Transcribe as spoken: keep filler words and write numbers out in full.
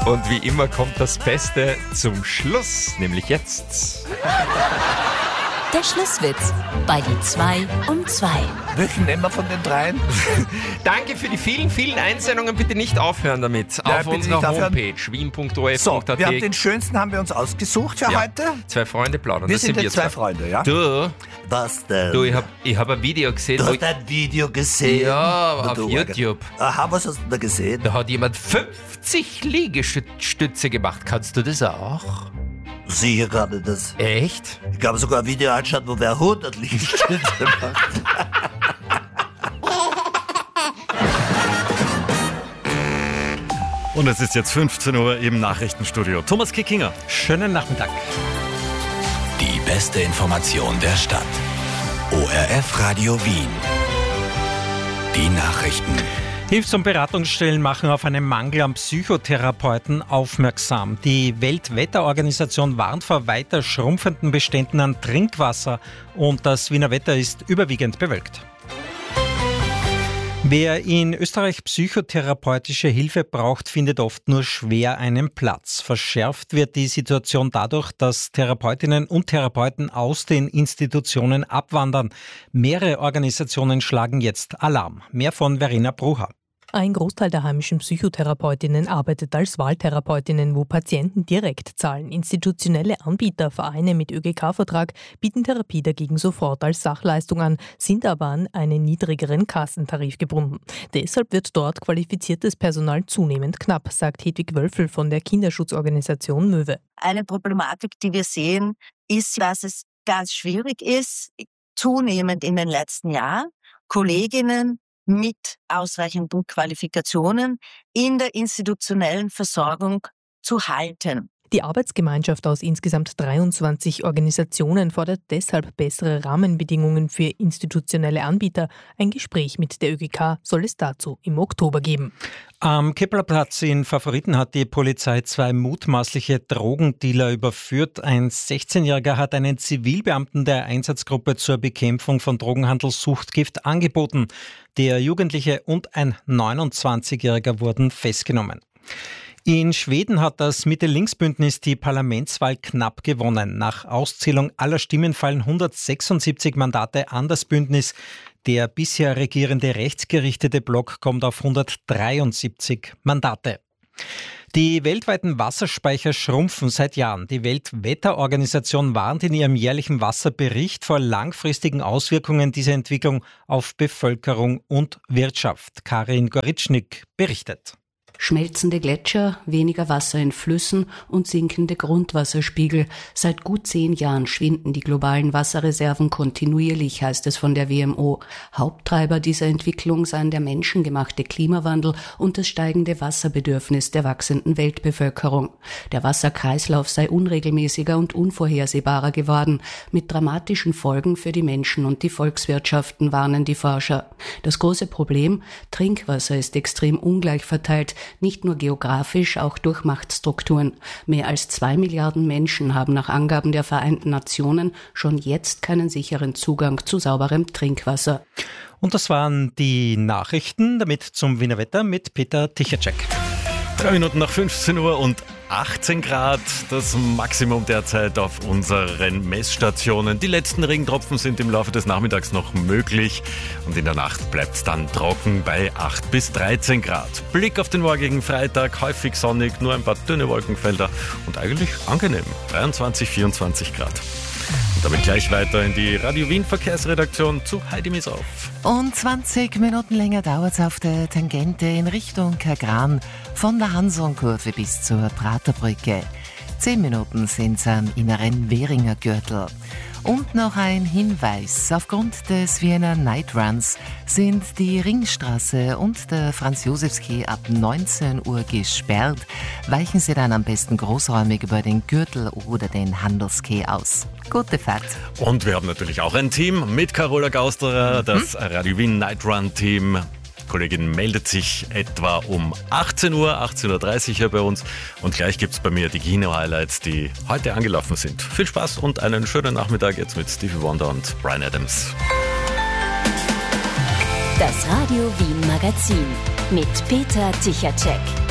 Und wie immer kommt das Beste zum Schluss, nämlich jetzt. Der Schlusswitz bei die zwei um zwei. Welchen nehmen wir von den dreien? Danke für die vielen, vielen Einsendungen. Bitte nicht aufhören damit. Ja, Auf bitte unserer nicht aufhören. Homepage wien punkt o f punkt a t. So, wir haben den schönsten haben wir uns ausgesucht für Ja. heute. Zwei Freunde plaudern. Wir das sind sind jetzt wir zwei Freunde, ja? Du, Was denn? du ich habe ich hab ein Video gesehen. Du wo hast ein Video gesehen? Ja, Na, auf du YouTube. Aha, was hast du da gesehen? Da hat jemand fünfzig Liegestütze gemacht. Kannst du das auch? Sicher gerade das. Echt? Ich habe sogar ein Video angeschaut, wo wer hundert Liegestütze macht. Und es ist jetzt fünfzehn Uhr im Nachrichtenstudio. Thomas Kickinger. Schönen Nachmittag. Die beste Information der Stadt. O R F Radio Wien. Die Nachrichten. Hilfs- und Beratungsstellen machen auf einen Mangel an Psychotherapeuten aufmerksam. Die Weltwetterorganisation warnt vor weiter schrumpfenden Beständen an Trinkwasser und das Wiener Wetter ist überwiegend bewölkt. Wer in Österreich psychotherapeutische Hilfe braucht, findet oft nur schwer einen Platz. Verschärft wird die Situation dadurch, dass Therapeutinnen und Therapeuten aus den Institutionen abwandern. Mehrere Organisationen schlagen jetzt Alarm. Mehr von Verena Brucher. Ein Großteil der heimischen Psychotherapeutinnen arbeitet als Wahltherapeutinnen, wo Patienten direkt zahlen. Institutionelle Anbieter, Vereine mit Ö G K-Vertrag bieten Therapie dagegen sofort als Sachleistung an, sind aber an einen niedrigeren Kassentarif gebunden. Deshalb wird dort qualifiziertes Personal zunehmend knapp, sagt Hedwig Wölfel von der Kinderschutzorganisation Möwe. Eine Problematik, die wir sehen, ist, dass es ganz schwierig ist, zunehmend in den letzten Jahren Kolleginnen mit ausreichenden Qualifikationen in der institutionellen Versorgung zu halten. Die Arbeitsgemeinschaft aus insgesamt dreiundzwanzig Organisationen fordert deshalb bessere Rahmenbedingungen für institutionelle Anbieter. Ein Gespräch mit der Ö G K soll es dazu im Oktober geben. Am Keplerplatz in Favoriten hat die Polizei zwei mutmaßliche Drogendealer überführt. Ein sechzehnjähriger hat einen Zivilbeamten der Einsatzgruppe zur Bekämpfung von Drogenhandel Suchtgift angeboten. Der Jugendliche und ein neunundzwanzigjähriger wurden festgenommen. In Schweden hat das Mitte-Links-Bündnis die Parlamentswahl knapp gewonnen. Nach Auszählung aller Stimmen fallen hundertsechsundsiebzig Mandate an das Bündnis. Der bisher regierende rechtsgerichtete Block kommt auf hundertdreiundsiebzig Mandate. Die weltweiten Wasserspeicher schrumpfen seit Jahren. Die Weltwetterorganisation warnt in ihrem jährlichen Wasserbericht vor langfristigen Auswirkungen dieser Entwicklung auf Bevölkerung und Wirtschaft. Karin Goritschnik berichtet. Schmelzende Gletscher, weniger Wasser in Flüssen und sinkende Grundwasserspiegel. Seit gut zehn Jahren schwinden die globalen Wasserreserven kontinuierlich, heißt es von der W M O. Haupttreiber dieser Entwicklung seien der menschengemachte Klimawandel und das steigende Wasserbedürfnis der wachsenden Weltbevölkerung. Der Wasserkreislauf sei unregelmäßiger und unvorhersehbarer geworden, mit dramatischen Folgen für die Menschen und die Volkswirtschaften, warnen die Forscher. Das große Problem: Trinkwasser ist extrem ungleich verteilt, nicht nur geografisch, auch durch Machtstrukturen. Mehr als zwei Milliarden Menschen haben nach Angaben der Vereinten Nationen schon jetzt keinen sicheren Zugang zu sauberem Trinkwasser. Und das waren die Nachrichten, damit zum Wiener Wetter mit Peter Tichacek. Drei Minuten nach fünfzehn Uhr und achtzehn Grad, das Maximum derzeit auf unseren Messstationen. Die letzten Regentropfen sind im Laufe des Nachmittags noch möglich und in der Nacht bleibt es dann trocken bei acht bis dreizehn Grad. Blick auf den morgigen Freitag, häufig sonnig, nur ein paar dünne Wolkenfelder und eigentlich angenehm, dreiundzwanzig, vierundzwanzig Grad. Und damit gleich weiter in die Radio Wien Verkehrsredaktion zu Heidi Misauf. Und zwanzig Minuten länger dauert es auf der Tangente in Richtung Kagran von der Hansonkurve bis zur Praterbrücke. Zehn Minuten sind es am inneren Währinger Gürtel. Und noch ein Hinweis: Aufgrund des Wiener Night Runs sind die Ringstraße und der Franz-Josefs-Quai ab neunzehn Uhr gesperrt. Weichen Sie dann am besten großräumig über den Gürtel oder den Handelsquai aus. Gute Fahrt. Und wir haben natürlich auch ein Team mit Carola Gausterer, das mhm. Radio Wien Night Run Team. Die Kollegin meldet sich etwa um achtzehn Uhr, achtzehn Uhr dreißig hier bei uns. Und gleich gibt es bei mir die Kino-Highlights, die heute angelaufen sind. Viel Spaß und einen schönen Nachmittag jetzt mit Stevie Wonder und Bryan Adams. Das Radio Wien Magazin mit Peter Tichacek.